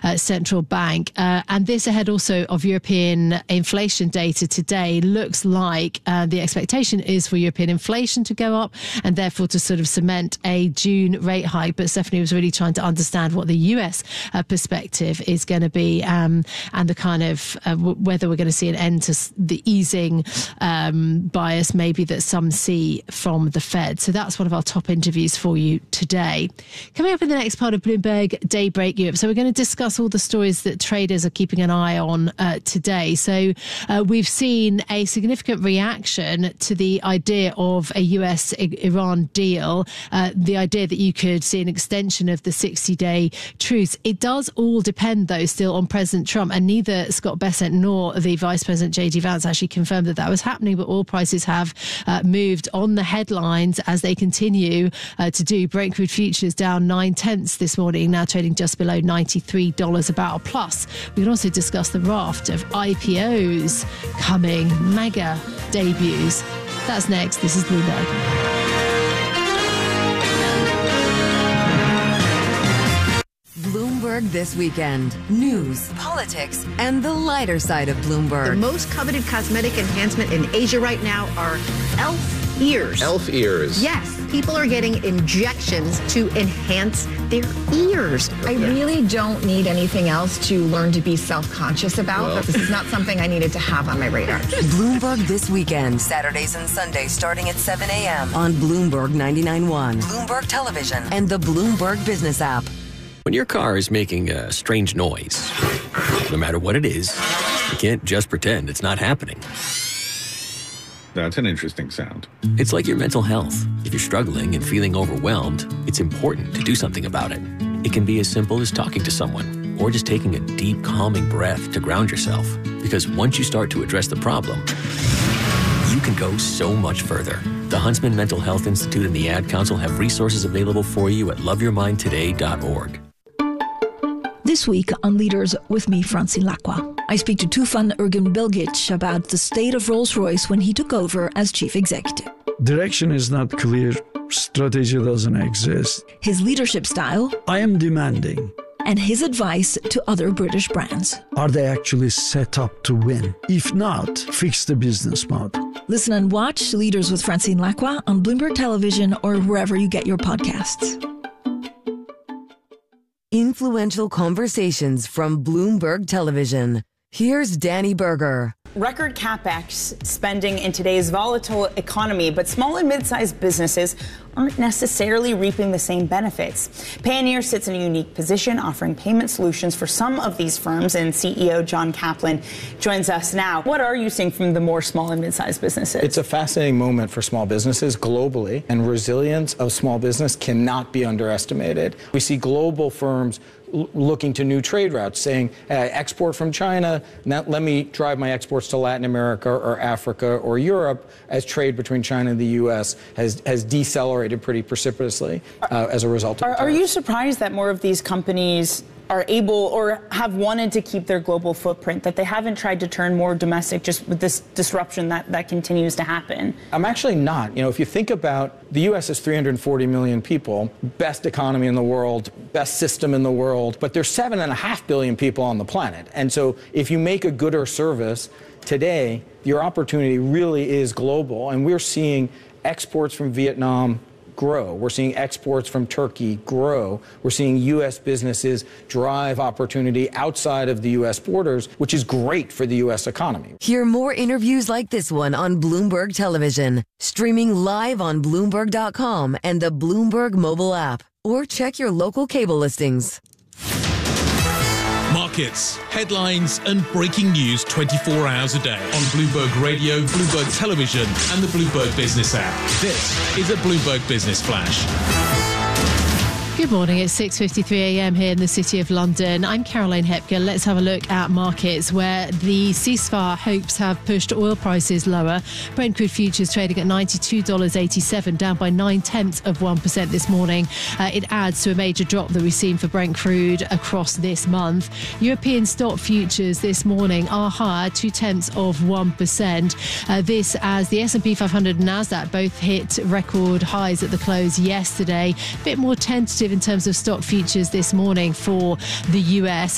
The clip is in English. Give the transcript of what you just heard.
central bank. And this ahead also of European inflation data today. Looks like the expectation is for European inflation to go up and therefore to sort of cement a June rate hike. But Stephanie was really trying to understand what the US perspective is going to be and the kind of whether we're going to see an end to the easing bias maybe that some see from the Fed. So that's one of our top interviews for you today. Coming up in the next part of Bloomberg Daybreak Europe. So we're going to discuss all the stories that traders are keeping an eye on today. So we've seen a significant reaction to the idea of a US-Iran deal, the idea that you could see an extension of the 60-day truce. It does all depend, though, still on President Trump, and neither Scott Bessent nor the Vice President J.D. Vance actually confirmed that was happening, but oil prices have moved on the headlines as they continue to do. Brent crude futures down 9/10 this morning, now trading just below $93 a barrel. Plus, we can also discuss the raft of IPOs coming, mega debuts. That's next. This is Bloomberg. Bloomberg This Weekend. News, politics, and the lighter side of Bloomberg. The most coveted cosmetic enhancement in Asia right now are elf ears. Elf ears. Yes, people are getting injections to enhance their ears. I really don't need anything else to learn to be self-conscious about. But this is not something I needed to have on my radar. Bloomberg This Weekend, Saturdays and Sundays starting at 7 a.m. on Bloomberg 99.1, Bloomberg Television, and the Bloomberg Business app. When your car is making a strange noise, no matter what it is, you can't just pretend it's not happening. That's an interesting sound. It's like your mental health. If you're struggling and feeling overwhelmed, it's important to do something about it. It can be as simple as talking to someone or just taking a deep, calming breath to ground yourself. Because once you start to address the problem, you can go so much further. The Huntsman Mental Health Institute and the Ad Council have resources available for you at loveyourmindtoday.org. This week on Leaders with me, Francine Lacqua, I speak to Tufan Ergin-Bilgic about the state of Rolls-Royce when he took over as chief executive. Direction is not clear. Strategy doesn't exist. His leadership style. I am demanding. And his advice to other British brands. Are they actually set up to win? If not, fix the business model. Listen and watch Leaders with Francine Lacqua on Bloomberg Television or wherever you get your podcasts. Influential conversations from Bloomberg Television. Here's Danny Berger. Record CapEx spending in today's volatile economy, but small and mid-sized businesses aren't necessarily reaping the same benefits. Payoneer sits in a unique position, offering payment solutions for some of these firms, and CEO John Kaplan joins us now. What are you seeing from the more small and mid-sized businesses? It's a fascinating moment for small businesses globally, and resilience of small business cannot be underestimated. We see global firms looking to new trade routes, saying export from China, now let me drive my exports to Latin America or Africa or Europe, as trade between China and the U.S. has decelerated pretty precipitously as a result of Are you surprised that more of these companies are able or have wanted to keep their global footprint, that they haven't tried to turn more domestic just with this disruption that continues to happen? I'm actually not. You know, if you think about the U.S. is 340 million people, best economy in the world, best system in the world, but there's 7.5 billion people on the planet. And so if you make a good or service today, your opportunity really is global. And we're seeing exports from Vietnam grow. We're seeing exports from Turkey grow. We're seeing U.S. businesses drive opportunity outside of the U.S. borders, which is great for the U.S. economy. Hear more interviews like this one on Bloomberg Television, streaming live on Bloomberg.com and the Bloomberg mobile app, or check your local cable listings. Markets, headlines, and breaking news 24 hours a day on Bloomberg Radio, Bloomberg Television, and the Bloomberg Business app. This is a Bloomberg Business Flash. Good morning. It's 6:53 a.m. here in the City of London. I'm Caroline Hepker. Let's have a look at markets where the ceasefire hopes have pushed oil prices lower. Brent crude futures trading at $92.87, down by 0.9% this morning. It adds to a major drop that we've seen for Brent crude across this month. European stock futures this morning are higher, 0.2%. This as the S&P 500 and Nasdaq both hit record highs at the close yesterday. A bit more tentative in terms of stock futures this morning for the US.